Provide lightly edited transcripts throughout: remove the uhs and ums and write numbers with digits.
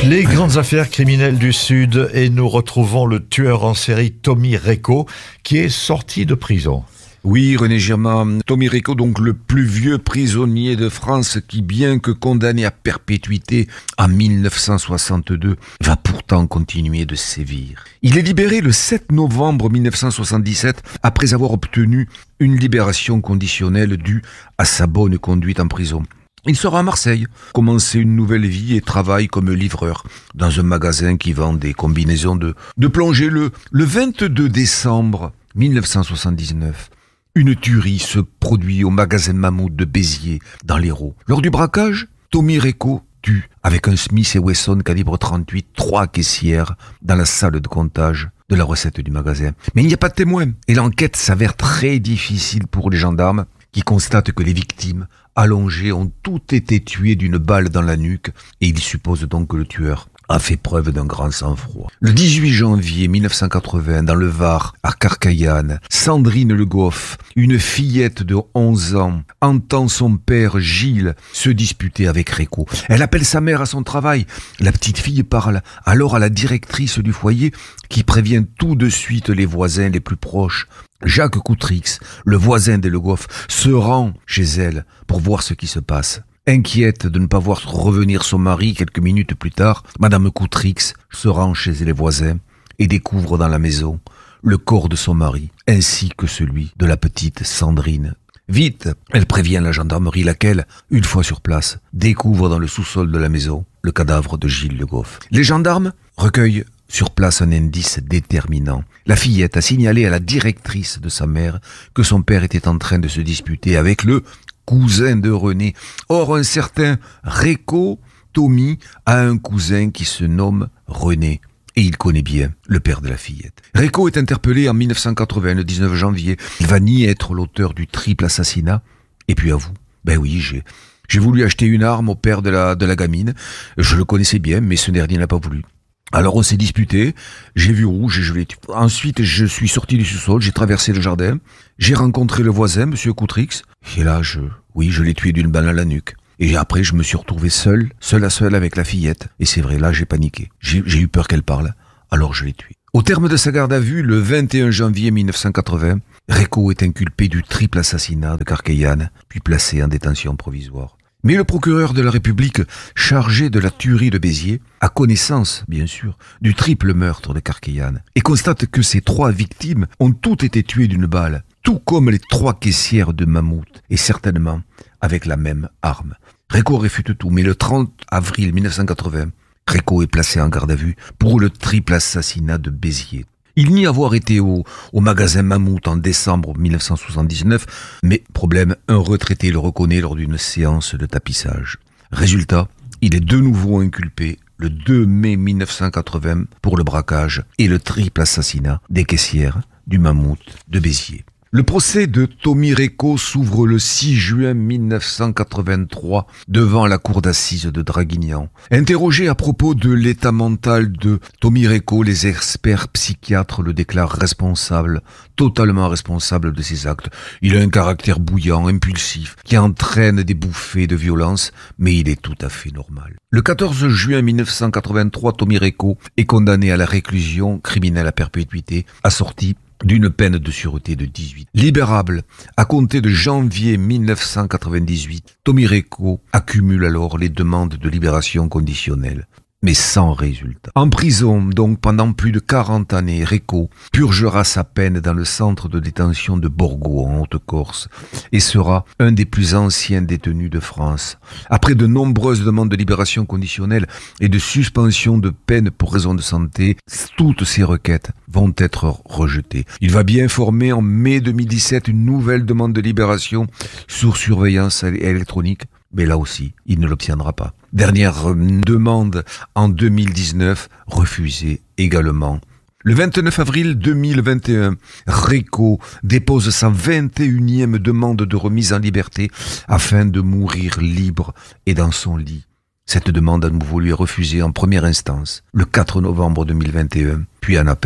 Les grandes affaires criminelles du Sud et nous retrouvons le tueur en série Tommy Recco qui est sorti de prison. Oui, René Girmay, Tommy Recco, donc le plus vieux prisonnier de France qui, bien que condamné à perpétuité en 1962, va pourtant continuer de sévir. Il est libéré le 7 novembre 1977 après avoir obtenu une libération conditionnelle due à sa bonne conduite en prison. Il sera à Marseille, commencer une nouvelle vie et travaille comme livreur dans un magasin qui vend des combinaisons de plongée. Le 22 décembre 1979, une tuerie se produit au magasin Mammouth de Béziers, dans l'Hérault. Lors du braquage, Tommy Recco tue, avec un Smith & Wesson calibre 38, 3 caissières dans la salle de comptage de la recette du magasin. Mais il n'y a pas de témoin et l'enquête s'avère très difficile pour les gendarmes qui constatent que les victimes allongées ont toutes été tuées d'une balle dans la nuque et ils supposent donc que le tueur a fait preuve d'un grand sang-froid. Le 18 janvier 1980, dans le Var, à Carcaillane, Sandrine Le Goff, une fillette de 11 ans, entend son père Gilles se disputer avec Recco. Elle appelle sa mère à son travail. La petite fille parle alors à la directrice du foyer qui prévient tout de suite les voisins les plus proches. Jacques Coutrix, le voisin des Le Goff, se rend chez elle pour voir ce qui se passe. Inquiète de ne pas voir revenir son mari quelques minutes plus tard, Madame Coutrix se rend chez les voisins et découvre dans la maison le corps de son mari, ainsi que celui de la petite Sandrine. Vite, elle prévient la gendarmerie, laquelle, une fois sur place, découvre dans le sous-sol de la maison le cadavre de Gilles Le Goff. Les gendarmes recueillent sur place un indice déterminant. La fillette a signalé à la directrice de sa mère que son père était en train de se disputer avec le cousin de René. Or, un certain Recco, Tommy, a un cousin qui se nomme René. Et il connaît bien le père de la fillette. Recco est interpellé en 1980, le 19 janvier. Il va nier être l'auteur du triple assassinat. Et puis avoue, ben oui, j'ai voulu acheter une arme au père de la gamine. Je le connaissais bien, mais ce dernier n'a pas voulu. Alors on s'est disputé, j'ai vu rouge et je l'ai tué. Ensuite, je suis sorti du sous-sol, j'ai traversé le jardin, j'ai rencontré le voisin, monsieur Coutrix, et là, je l'ai tué d'une balle à la nuque. Et après, je me suis retrouvé seul avec la fillette. Et c'est vrai, là, j'ai paniqué. J'ai eu peur qu'elle parle, alors je l'ai tué. Au terme de sa garde à vue, le 21 janvier 1980, Recco est inculpé du triple assassinat de Carcaillane, puis placé en détention provisoire. Mais le procureur de la République, chargé de la tuerie de Béziers, a connaissance, bien sûr, du triple meurtre de Carcaillane et constate que ces 3 victimes ont toutes été tuées d'une balle, tout comme les 3 caissières de Mammouth, et certainement avec la même arme. Recco réfute tout, mais le 30 avril 1980, Recco est placé en garde à vue pour le triple assassinat de Béziers. Il nie avoir été au magasin Mammouth en décembre 1979, mais problème, un retraité le reconnaît lors d'une séance de tapissage. Résultat, il est de nouveau inculpé le 2 mai 1980 pour le braquage et le triple assassinat des caissières du Mammouth de Béziers. Le procès de Tommy Recco s'ouvre le 6 juin 1983 devant la cour d'assises de Draguignan. Interrogé à propos de l'état mental de Tommy Recco, les experts psychiatres le déclarent responsable, totalement responsable de ses actes. Il a un caractère bouillant, impulsif, qui entraîne des bouffées de violence, mais il est tout à fait normal. Le 14 juin 1983, Tommy Recco est condamné à la réclusion criminelle à perpétuité, assortie d'une peine de sûreté de 18. Libérable à compter de janvier 1998, Tommy Recco accumule alors les demandes de libération conditionnelle, mais sans résultat. En prison, donc pendant plus de 40 années, Recco purgera sa peine dans le centre de détention de Borgo, en Haute-Corse, et sera un des plus anciens détenus de France. Après de nombreuses demandes de libération conditionnelle et de suspension de peine pour raison de santé, toutes ces requêtes vont être rejetées. Il va bien former en mai 2017 une nouvelle demande de libération sous surveillance électronique, mais là aussi, il ne l'obtiendra pas. Dernière demande en 2019, refusée également. Le 29 avril 2021, Recco dépose sa 21e demande de remise en liberté afin de mourir libre et dans son lit. Cette demande à nouveau lui est refusée en première instance le 4 novembre 2021, puis en appel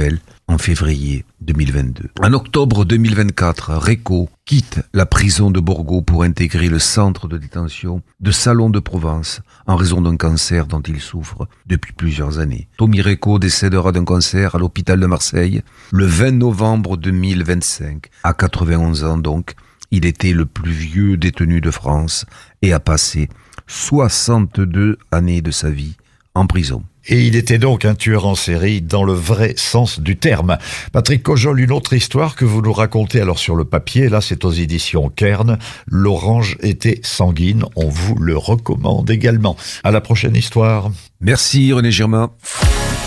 en février 2022. En octobre 2024, Réco quitte la prison de Borgo pour intégrer le centre de détention de Salon de Provence en raison d'un cancer dont il souffre depuis plusieurs années. Tommy Réco décédera d'un cancer à l'hôpital de Marseille le 20 novembre 2025. À 91 ans donc, il était le plus vieux détenu de France et a passé 62 années de sa vie en prison. Et il était donc un tueur en série dans le vrai sens du terme. Patrick Cojol, une autre histoire que vous nous racontez alors sur le papier, là c'est aux éditions Kern. L'orange était sanguine, on vous le recommande également. À la prochaine histoire. Merci René Girmin.